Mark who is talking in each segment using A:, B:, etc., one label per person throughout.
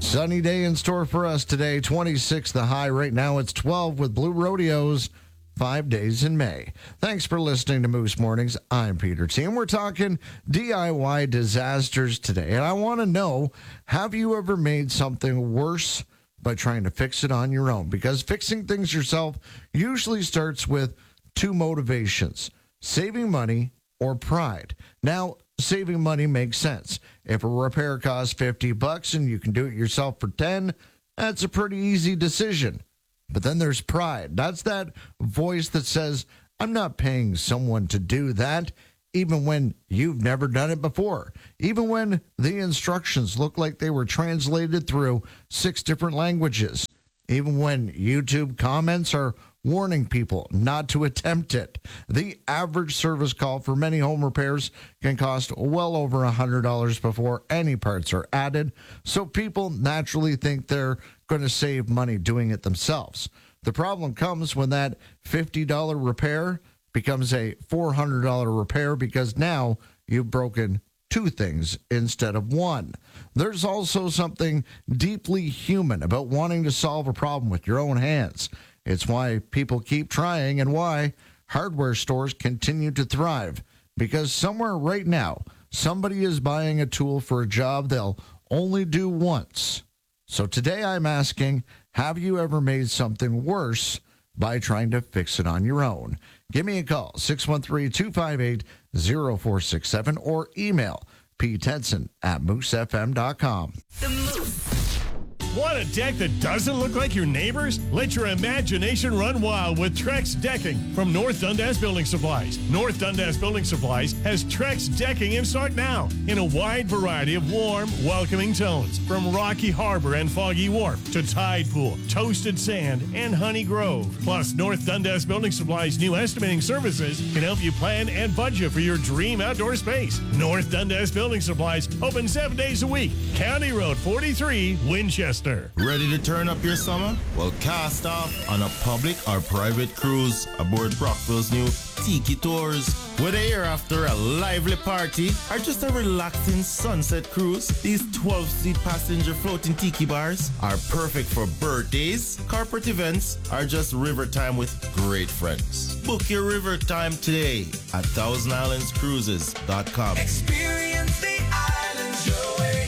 A: Sunny day in store for us today. 26 the high. Right now it's 12 with Blue Rodeos. 5 days in May. Thanks for listening to Moose Mornings. I'm Peter T. And we're talking DIY disasters today. And I want to know, have you ever made something worse by trying to fix it on your own? Because fixing things yourself usually starts with two motivations: saving money or pride. Now, saving money makes sense. If a repair costs $50 and you can do it yourself for 10, that's a pretty easy decision. But then there's pride. That's that voice that says, I'm not paying someone to do that, even when you've never done it before. Even when the instructions look like they were translated through 6 different languages. Even when YouTube comments are warning people not to attempt it. The average service call for many home repairs can cost well over $100 before any parts are added, so people naturally think they're going to save money doing it themselves. The problem comes when that $50 repair becomes a $400 repair because now you've broken 2 things instead of 1. There's also something deeply human about wanting to solve a problem with your own hands. It's why people keep trying and why hardware stores continue to thrive. Because somewhere right now, somebody is buying a tool for a job they'll only do once. So today I'm asking, have you ever made something worse by trying to fix it on your own? Give me a call, 613-258-0467, or email ptenson@moosefm.com.
B: The Moose.
C: Want a deck that doesn't look like your neighbor's? Let your imagination run wild with Trex Decking from North Dundas Building Supplies. North Dundas Building Supplies has Trex Decking in stock now in a wide variety of warm, welcoming tones, from Rocky Harbor and Foggy Wharf to Tide Pool, Toasted Sand, and Honey Grove. Plus, North Dundas Building Supplies' new estimating services can help you plan and budget for your dream outdoor space. North Dundas Building Supplies open 7 days a week. County Road 43, Winchester.
D: Ready to turn up your summer? Well, cast off on a public or private cruise aboard Brockville's new Tiki Tours. Whether you're after a lively party or just a relaxing sunset cruise, these 12-seat passenger floating tiki bars are perfect for birthdays, corporate events, or just river time with great friends. Book your river time today at ThousandIslandsCruises.com.
B: Experience the islands your way.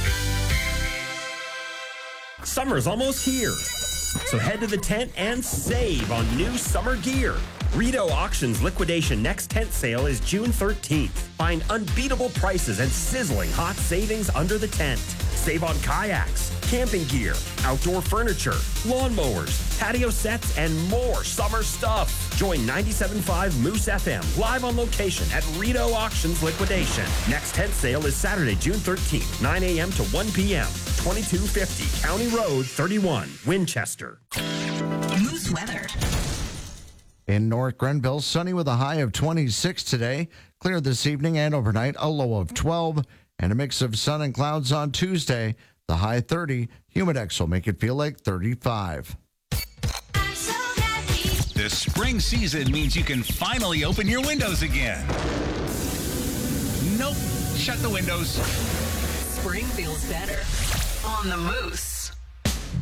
E: Summer's almost here, so head to the tent and save on new summer gear. Rito Auctions Liquidation Next Tent Sale is June 13th. Find unbeatable prices and sizzling hot savings under the tent. Save on kayaks, camping gear, outdoor furniture, lawnmowers, patio sets, and more summer stuff. Join 97.5 Moose FM live on location at Rito Auctions Liquidation. Next tent sale is Saturday, June 13th, 9 a.m. to 1 p.m. 2250 County Road 31, Winchester.
B: Moose weather.
A: In North Grenville, sunny with a high of 26 today. Clear this evening and overnight, a low of 12. And a mix of sun and clouds on Tuesday. The high 30. Humidex will make it feel like 35.
F: I'm so happy. The spring season means you can finally open your windows again. Nope. Shut the windows.
B: Spring feels better on the Moose.